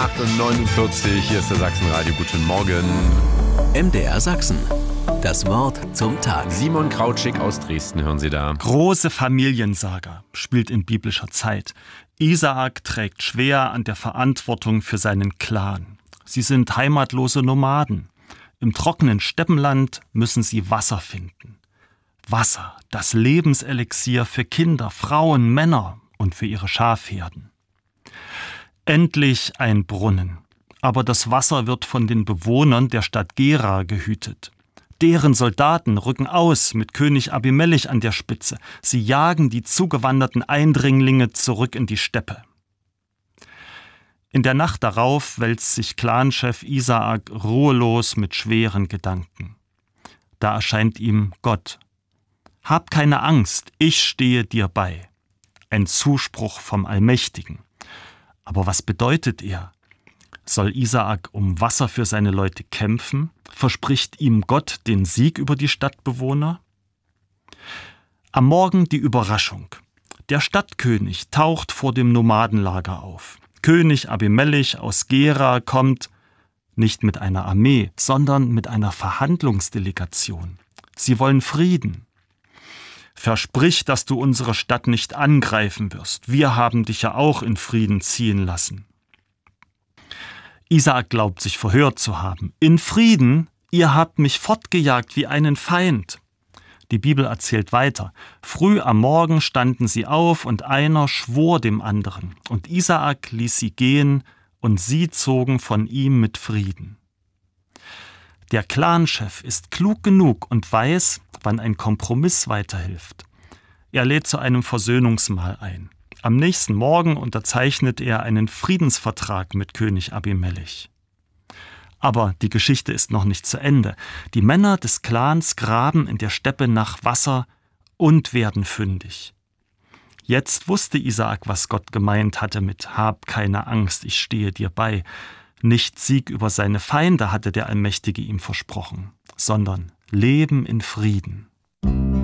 8:49 hier ist der Sachsenradio. Guten Morgen. MDR Sachsen. Das Wort zum Tag. Simon Krautschik aus Dresden hören Sie da. Große Familiensaga spielt in biblischer Zeit. Isaak trägt schwer an der Verantwortung für seinen Clan. Sie sind heimatlose Nomaden. Im trockenen Steppenland müssen sie Wasser finden. Wasser, das Lebenselixier für Kinder, Frauen, Männer und für ihre Schafherden. Endlich ein Brunnen. Aber das Wasser wird von den Bewohnern der Stadt Gera gehütet. Deren Soldaten rücken aus mit König Abimelech an der Spitze. Sie jagen die zugewanderten Eindringlinge zurück in die Steppe. In der Nacht darauf wälzt sich Clanchef Isaak ruhelos mit schweren Gedanken. Da erscheint ihm Gott. Hab keine Angst, ich stehe dir bei. Ein Zuspruch vom Allmächtigen. Aber was bedeutet er? Soll Isaak um Wasser für seine Leute kämpfen? Verspricht ihm Gott den Sieg über die Stadtbewohner? Am Morgen die Überraschung. Der Stadtkönig taucht vor dem Nomadenlager auf. König Abimelech aus Gera kommt nicht mit einer Armee, sondern mit einer Verhandlungsdelegation. Sie wollen Frieden. Versprich, dass du unsere Stadt nicht angreifen wirst. Wir haben dich ja auch in Frieden ziehen lassen. Isaak glaubt, sich verhört zu haben. In Frieden, ihr habt mich fortgejagt wie einen Feind. Die Bibel erzählt weiter. Früh am Morgen standen sie auf und einer schwor dem anderen. Und Isaak ließ sie gehen und sie zogen von ihm mit Frieden. Der Clanchef ist klug genug und weiß, wann ein Kompromiss weiterhilft. Er lädt zu einem Versöhnungsmahl ein. Am nächsten Morgen unterzeichnet er einen Friedensvertrag mit König Abimelech. Aber die Geschichte ist noch nicht zu Ende. Die Männer des Clans graben in der Steppe nach Wasser und werden fündig. Jetzt wusste Isaak, was Gott gemeint hatte mit „Hab keine Angst, ich stehe dir bei". Nicht Sieg über seine Feinde hatte der Allmächtige ihm versprochen, sondern Leben in Frieden.